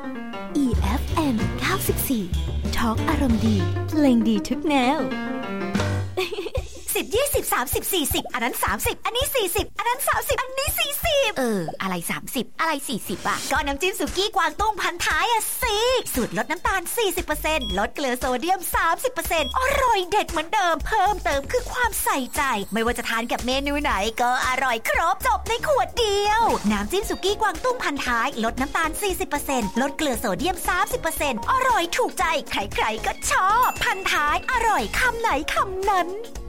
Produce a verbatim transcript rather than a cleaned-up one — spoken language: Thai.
อี เอฟ เอ็ม เก้าสิบสี่ Talk อารมณ์ดีเพลงดีทุกแนวสิบ ยี่สิบ สามสิบ สี่สิบอันนั้นสามสิบอันนี้สี่สิบอันนั้นสามสิบอันนี้สี่สิบเอออะไรสามสิบอะไรสี่สิบอ่ะก็น้ำจิ้มสุกี้กวางตุ้งพันท้ายอ่ะสิสูตรลดน้ำตาล สี่สิบเปอร์เซ็นต์ ลดเกลือโซเดียม สามสิบเปอร์เซ็นต์ อร่อยเด็ดเหมือนเดิมเพิ่มเติมคือความใส่ใจไม่ว่าจะทานกับเมนูไหนก็อร่อยครบจบในขวดเดียวน้ำจิ้มสุกี้กวางตุ้งพันท้ายลดน้ำตาล สี่สิบเปอร์เซ็นต์ ลดเกลือโซเดียม สามสิบเปอร์เซ็นต์ อร่อยถูกใจใครๆก็ชอบพันท้ายอร่อยคำไหนคำนั้น